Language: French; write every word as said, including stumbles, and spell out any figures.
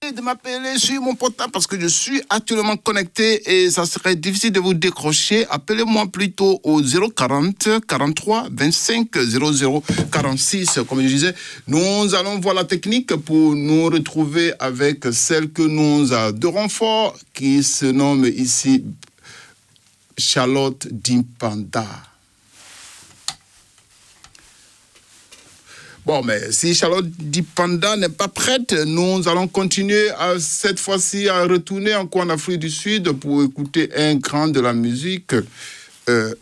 de m'appeler sur mon portable parce que je suis actuellement connecté et ça serait difficile de vous décrocher. Appelez-moi plutôt au zéro quarante, quarante-trois, vingt-cinq, zéro zéro, quarante-six. Comme je disais, nous allons voir la technique pour nous retrouver avec celle que nous adorons fort, qui se nomme ici Charlotte Dipanda. Bon, mais si Charlotte Dipanda n'est pas prête, nous allons continuer à, cette fois-ci à retourner encore en Afrique du Sud pour écouter un grand de la musique, euh,